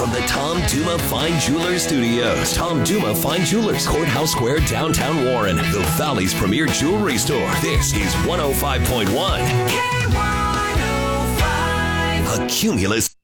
From the Tom Duma Fine Jewelers Studios, Tom Duma Fine Jewelers, Courthouse Square, downtown Warren, the Valley's premier jewelry store. This is 105.1 K105. A Cumulus.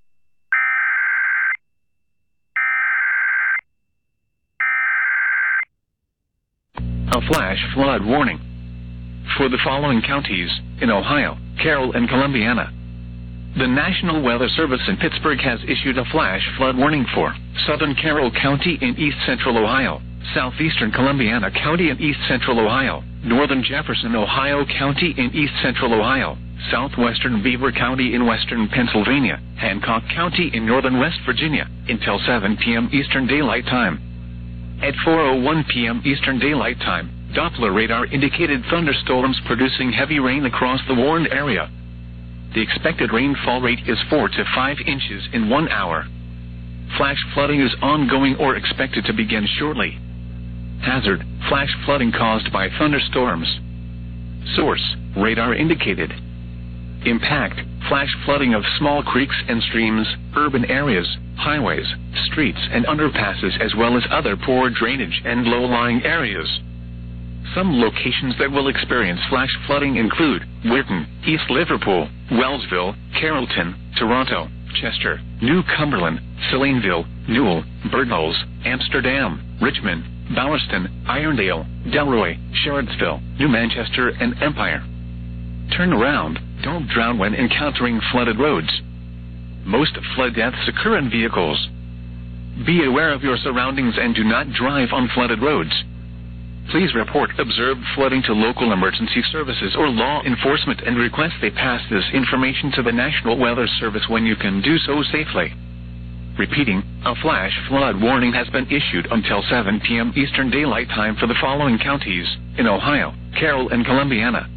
A flash flood warning for the following counties in Ohio, Carroll, and Columbiana. The National Weather Service in Pittsburgh has issued a flash flood warning for southern Carroll County in east central Ohio, southeastern Columbiana County in east central Ohio, northern Jefferson, Ohio County in east central Ohio, southwestern Beaver County in western Pennsylvania, Hancock County in northern West Virginia, until 7 p.m. Eastern Daylight Time. At 4:01 p.m. Eastern Daylight Time, Doppler radar indicated thunderstorms producing heavy rain across the Warren area. The expected rainfall rate is 4 to 5 inches in 1 hour. Flash flooding is ongoing or expected to begin shortly. Hazard: flash flooding caused by thunderstorms. Source: radar indicated. Impact: flash flooding of small creeks and streams, urban areas, highways, streets and underpasses, as well as other poor drainage and low-lying areas. Some locations that will experience flash flooding include Weirton, East Liverpool, Wellsville, Carrollton, Toronto, Chester, New Cumberland, Salineville, Newell, Birdnolls, Amsterdam, Richmond, Bowerston, Irondale, Delroy, Sherroddsville, New Manchester, and Empire. Turn around. Don't drown when encountering flooded roads. Most flood deaths occur in vehicles. Be aware of your surroundings and do not drive on flooded roads. Please report observed flooding to local emergency services or law enforcement and request they pass this information to the National Weather Service when you can do so safely. Repeating, a flash flood warning has been issued until 7 p.m. Eastern Daylight Time for the following counties in Ohio, Carroll, and Columbiana.